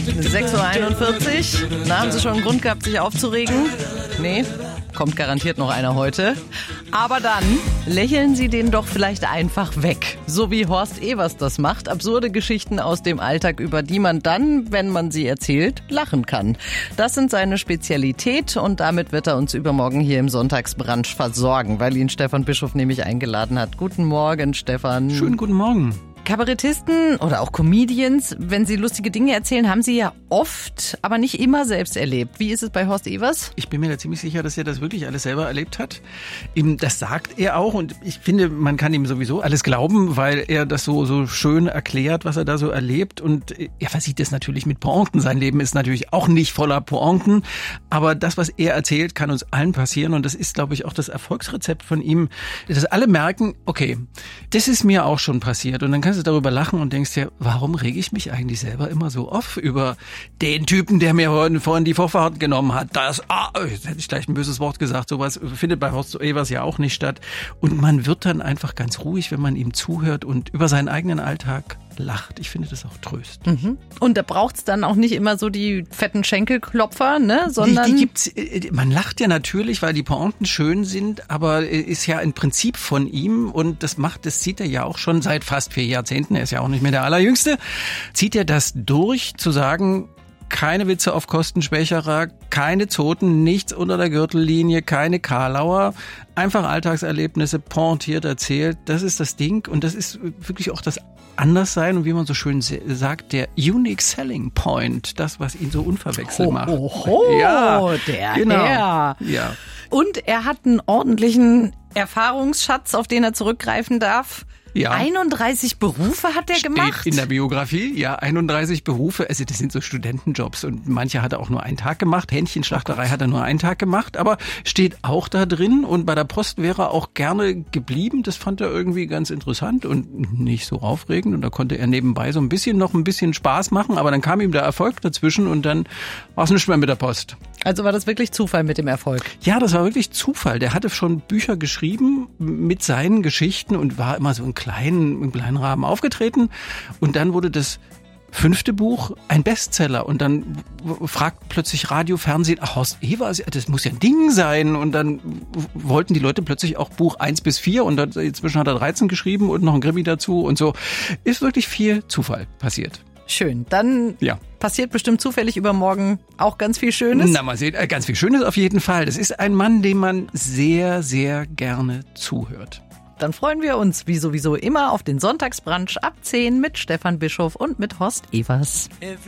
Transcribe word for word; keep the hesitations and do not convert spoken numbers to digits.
sechs Uhr einundvierzig. Na, haben Sie schon einen Grund gehabt, sich aufzuregen? Nee, kommt garantiert noch einer heute. Aber dann lächeln Sie den doch vielleicht einfach weg. So wie Horst Ewers das macht. Absurde Geschichten aus dem Alltag, über die man dann, wenn man sie erzählt, lachen kann. Das sind seine Spezialität und damit wird er uns übermorgen hier im Sonntagsbrunch versorgen, weil ihn Stefan Bischof nämlich eingeladen hat. Guten Morgen, Stefan. Schönen guten Morgen. Kabarettisten oder auch Comedians, wenn sie lustige Dinge erzählen, haben sie ja oft, aber nicht immer selbst erlebt. Wie ist es bei Horst Ewers? Ich bin mir da ziemlich sicher, dass er das wirklich alles selber erlebt hat. Ihm, das sagt er auch und ich finde, man kann ihm sowieso alles glauben, weil er das so, so schön erklärt, was er da so erlebt und er versieht es natürlich mit Pointen. Sein Leben ist natürlich auch nicht voller Pointen, aber das, was er erzählt, kann uns allen passieren und das ist, glaube ich, auch das Erfolgsrezept von ihm, dass alle merken, okay, das ist mir auch schon passiert und dann kannst du darüber lachen und denkst dir, warum rege ich mich eigentlich selber immer so auf über den Typen, der mir vorhin die Vorfahrt genommen hat. Das, ah, jetzt hätte ich gleich ein böses Wort gesagt, sowas findet bei Horst Ewers ja auch nicht statt. Und man wird dann einfach ganz ruhig, wenn man ihm zuhört und über seinen eigenen Alltag lacht. Ich finde das auch tröstlich. Mhm. Und da braucht's dann auch nicht immer so die fetten Schenkelklopfer, ne? Sondern die, die gibt's, man lacht ja natürlich, weil die Pointen schön sind, aber ist ja ein Prinzip von ihm und das macht, das zieht er ja auch schon seit fast vier Jahrzehnten, er ist ja auch nicht mehr der Allerjüngste, zieht er das durch, zu sagen, keine Witze auf Kosten Schwächerer, keine Zoten, nichts unter der Gürtellinie, keine Karlauer, einfach Alltagserlebnisse pointiert erzählt. Das ist das Ding und das ist wirklich auch das Anderssein und wie man so schön sagt, der Unique Selling Point, das, was ihn so unverwechselbar macht. Oh, oh, oh, ja, der genau. Herr. Ja. Und er hat einen ordentlichen Erfahrungsschatz, auf den er zurückgreifen darf. Ja. einunddreißig Berufe hat er Steht gemacht? In der Biografie, ja, einunddreißig Berufe. Also das sind so Studentenjobs und manche hat er auch nur einen Tag gemacht. Hähnchenschlachterei oh hat er nur einen Tag gemacht, aber steht auch da drin und bei der Post wäre er auch gerne geblieben. Das fand er irgendwie ganz interessant und nicht so aufregend und da konnte er nebenbei so ein bisschen noch ein bisschen Spaß machen, aber dann kam ihm der Erfolg dazwischen und dann war es nicht mehr mit der Post. Also war das wirklich Zufall mit dem Erfolg? Ja, das war wirklich Zufall. Der hatte schon Bücher geschrieben mit seinen Geschichten und war immer so in kleinen, im kleinen Rahmen aufgetreten. Und dann wurde das fünfte Buch ein Bestseller. Und dann fragt plötzlich Radio, Fernsehen, ach, Horst Ewers, das muss ja ein Ding sein. Und dann wollten die Leute plötzlich auch Buch eins bis vier und dann, inzwischen hat er dreizehn geschrieben und noch ein Krimi dazu und so. Ist wirklich viel Zufall passiert. Schön. Dann ja. Passiert bestimmt zufällig übermorgen auch ganz viel Schönes. Na, mal sehen, ganz viel Schönes auf jeden Fall. Das ist ein Mann, dem man sehr, sehr gerne zuhört. Dann freuen wir uns, wie sowieso immer, auf den Sonntagsbrunch ab zehn mit Stefan Bischof und mit Horst Ewers.